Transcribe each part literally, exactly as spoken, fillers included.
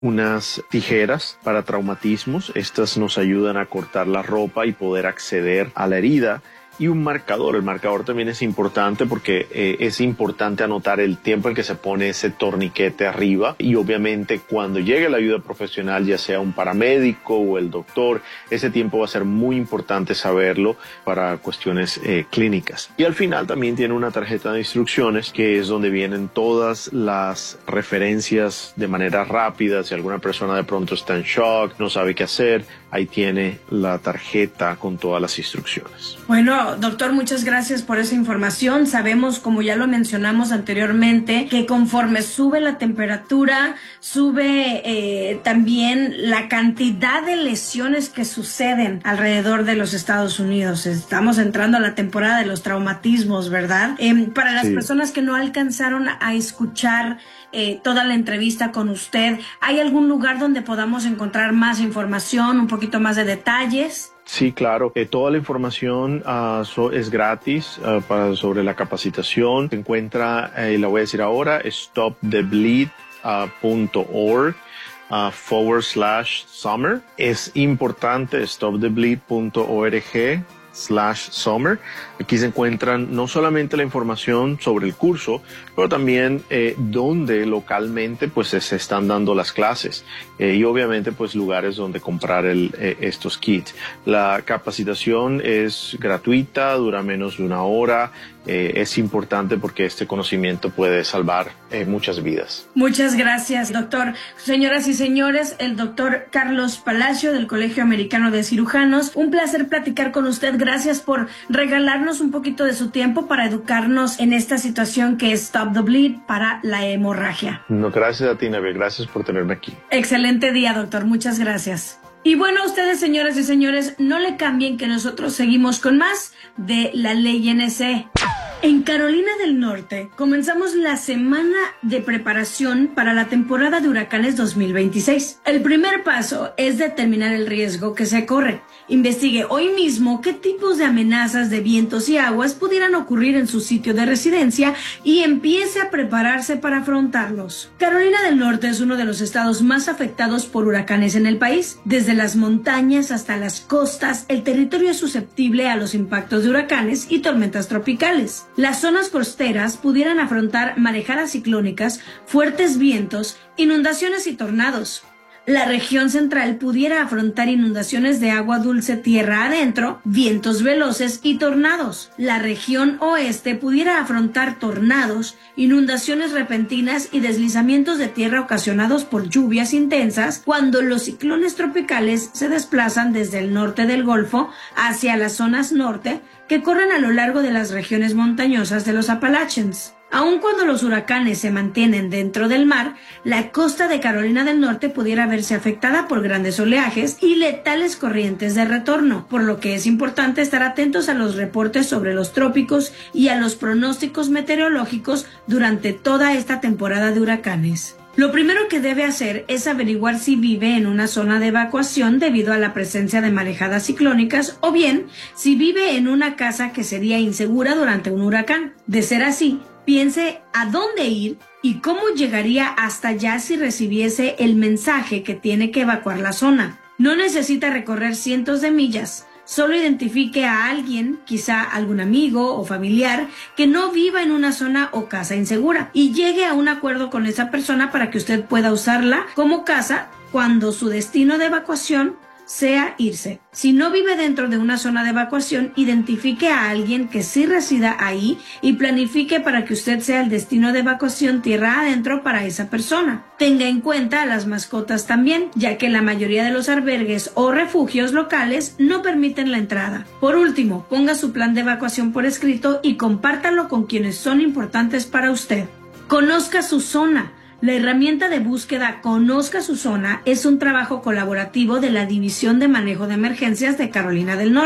unas tijeras para traumatismos. Estas nos ayudan a cortar la ropa y poder acceder a la herida. Y un marcador. El marcador también es importante porque eh, es importante anotar el tiempo en que se pone ese torniquete arriba, y obviamente cuando llegue la ayuda profesional, ya sea un paramédico o el doctor, ese tiempo va a ser muy importante saberlo para cuestiones eh, clínicas. Y al final también tiene una tarjeta de instrucciones que es donde vienen todas las referencias de manera rápida. Si alguna persona de pronto está en shock, no sabe qué hacer, ahí tiene la tarjeta con todas las instrucciones. Bueno, doctor, muchas gracias por esa información. Sabemos, como ya lo mencionamos anteriormente, que conforme sube la temperatura, sube eh, también la cantidad de lesiones que suceden alrededor de los Estados Unidos. Estamos entrando a la temporada de los traumatismos, ¿verdad? Eh, para las sí. personas que no alcanzaron a escuchar Eh, toda la entrevista con usted, ¿hay algún lugar donde podamos encontrar más información, un poquito más de detalles? Sí, claro. Eh, toda la información uh, so, es gratis uh, para, sobre la capacitación. Se encuentra, eh, la voy a decir ahora, stop the bleed punto org uh, forward slash summer. Es importante, stop the bleed punto org slash summer. Aquí se encuentran no solamente la información sobre el curso, pero también eh, donde localmente pues se están dando las clases eh, y obviamente pues lugares donde comprar el, eh, estos kits. La capacitación es gratuita, dura menos de una hora. Eh, es importante porque este conocimiento puede salvar eh, muchas vidas. Muchas gracias, doctor. Señoras y señores, el doctor Carlos Palacio del Colegio Americano de Cirujanos. Un placer platicar con usted. Gracias por regalarnos un poquito de su tiempo para educarnos en esta situación que es Stop the Bleed para la hemorragia. No, gracias a ti, Neve. Gracias por tenerme aquí. Excelente día, doctor. Muchas gracias. Y bueno, ustedes, señoras y señores, no le cambien que nosotros seguimos con más de La Ley N C. En Carolina del Norte comenzamos la semana de preparación para la temporada de huracanes dos mil veintiséis. El primer paso es determinar el riesgo que se corre. Investigue hoy mismo qué tipos de amenazas de vientos y aguas pudieran ocurrir en su sitio de residencia y empiece a prepararse para afrontarlos. Carolina del Norte es uno de los estados más afectados por huracanes en el país. Desde las montañas hasta las costas, el territorio es susceptible a los impactos de huracanes y tormentas tropicales. Las zonas costeras pudieran afrontar marejadas ciclónicas, fuertes vientos, inundaciones y tornados. La región central pudiera afrontar inundaciones de agua dulce tierra adentro, vientos veloces y tornados. La región oeste pudiera afrontar tornados, inundaciones repentinas y deslizamientos de tierra ocasionados por lluvias intensas cuando los ciclones tropicales se desplazan desde el norte del Golfo hacia las zonas norte que corren a lo largo de las regiones montañosas de los Appalachians. Aun cuando los huracanes se mantienen dentro del mar, la costa de Carolina del Norte pudiera verse afectada por grandes oleajes y letales corrientes de retorno, por lo que es importante estar atentos a los reportes sobre los trópicos y a los pronósticos meteorológicos durante toda esta temporada de huracanes. Lo primero que debe hacer es averiguar si vive en una zona de evacuación debido a la presencia de marejadas ciclónicas o bien si vive en una casa que sería insegura durante un huracán. De ser así, piense a dónde ir y cómo llegaría hasta allá si recibiese el mensaje que tiene que evacuar la zona. No necesita recorrer cientos de millas. Solo identifique a alguien, quizá algún amigo o familiar, que no viva en una zona o casa insegura y llegue a un acuerdo con esa persona para que usted pueda usarla como casa cuando su destino de evacuación sea irse. Si no vive dentro de una zona de evacuación, identifique a alguien que sí resida ahí y planifique para que usted sea el destino de evacuación tierra adentro para esa persona. Tenga en cuenta a las mascotas también, ya que la mayoría de los albergues o refugios locales no permiten la entrada. Por último, ponga su plan de evacuación por escrito y compártalo con quienes son importantes para usted. Conozca su zona. La herramienta de búsqueda Conozca su zona es un trabajo colaborativo de la División de Manejo de Emergencias de Carolina del Norte.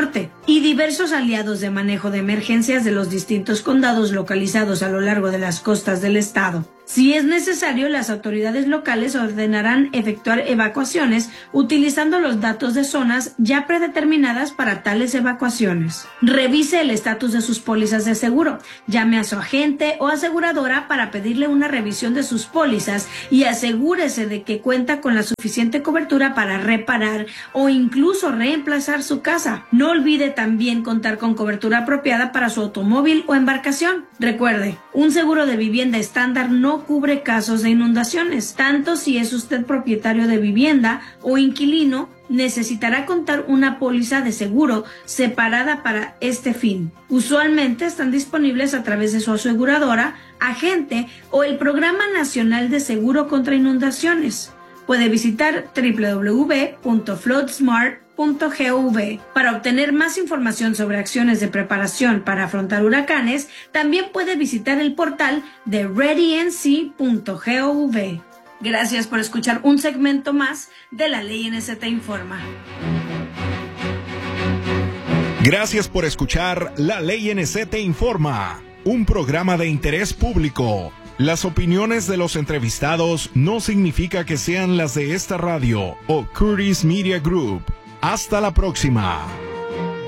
y diversos aliados de manejo de emergencias de los distintos condados localizados a lo largo de las costas del estado. Si es necesario, las autoridades locales ordenarán efectuar evacuaciones utilizando los datos de zonas ya predeterminadas para tales evacuaciones. Revise el estatus de sus pólizas de seguro. Llame a su agente o aseguradora para pedirle una revisión de sus pólizas y asegúrese de que cuenta con la suficiente cobertura para reparar o incluso reemplazar su casa. No olvide también contar con cobertura apropiada para su automóvil o embarcación. Recuerde, un seguro de vivienda estándar no cubre casos de inundaciones. Tanto si es usted propietario de vivienda o inquilino, necesitará contar una póliza de seguro separada para este fin. Usualmente están disponibles a través de su aseguradora, agente o el Programa Nacional de Seguro contra Inundaciones. Puede visitar doble u doble u doble u punto floodsmart punto gov. Para obtener más información sobre acciones de preparación para afrontar huracanes, también puede visitar el portal de ready n c punto gov. Gracias por escuchar un segmento más de La Ley N S Te Informa. Gracias por escuchar La Ley N S Te Informa, un programa de interés público. Las opiniones de los entrevistados no significa que sean las de esta radio o Curtis Media Group. Hasta la próxima.